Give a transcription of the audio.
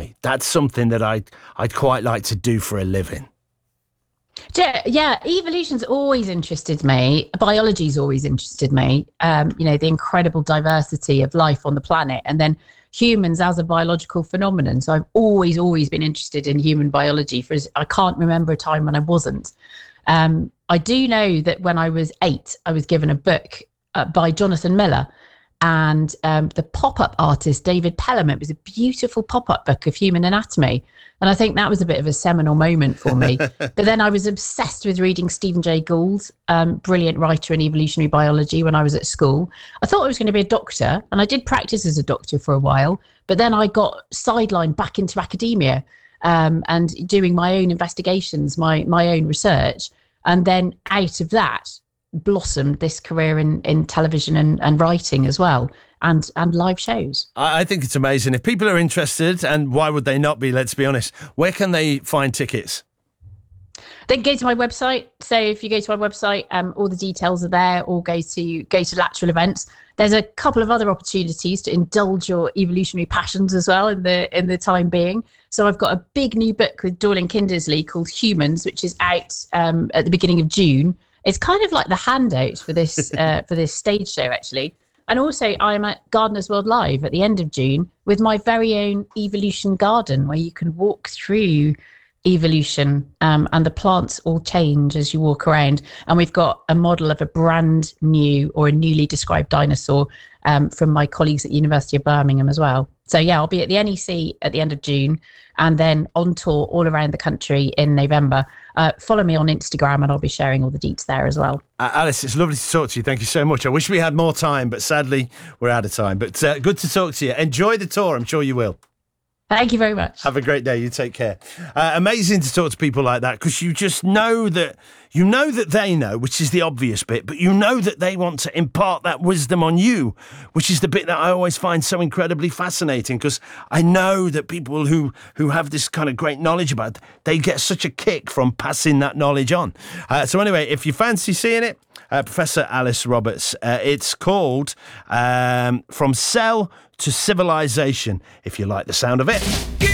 me. That's something that I'd quite like to do for a living. Yeah, evolution's always interested me. Biology's always interested me. The incredible diversity of life on the planet, and then humans as a biological phenomenon. So I've always been interested in human biology. I can't remember a time when I wasn't. I do know that when I was 8, I was given a book by Jonathan Miller and the pop-up artist David Pelham. It was a beautiful pop-up book of human anatomy. And I think that was a bit of a seminal moment for me. But then I was obsessed with reading Stephen Jay Gould, brilliant writer in evolutionary biology, when I was at school. I thought I was going to be a doctor, and I did practice as a doctor for a while. But then I got sidelined back into academia and doing my own investigations, my own research. And then out of that blossomed this career in television and writing as well, and live shows. I think it's amazing. If people are interested, and why would they not be, let's be honest, where can they find tickets? They can go to my website. So if you go to my website, all the details are there, or go to Lateral Events. There's a couple of other opportunities to indulge your evolutionary passions as well in the time being. So I've got a big new book with Dorling Kindersley called Humans, which is out at the beginning of June. It's kind of like the handout for this for this stage show, actually. And also, I'm at Gardeners World Live at the end of June with my very own evolution garden, where you can walk through evolution and the plants all change as you walk around. And we've got a model of a brand new or a newly described dinosaur from my colleagues at the University of Birmingham as well. So yeah, I'll be at the NEC at the end of June and then on tour all around the country in November. Follow me on Instagram and I'll be sharing all the deets there as well. Alice, it's lovely to talk to you. Thank you so much. I wish we had more time, but sadly we're out of time. But good to talk to you. Enjoy the tour. I'm sure you will. Thank you very much. Have a great day. You take care. Amazing to talk to people like that, because you just know that they know, which is the obvious bit, but you know that they want to impart that wisdom on you, which is the bit that I always find so incredibly fascinating, because I know that people who have this kind of great knowledge about it, they get such a kick from passing that knowledge on. So anyway, if you fancy seeing it, Professor Alice Roberts, it's called From Cell to Civilization, if you like the sound of it.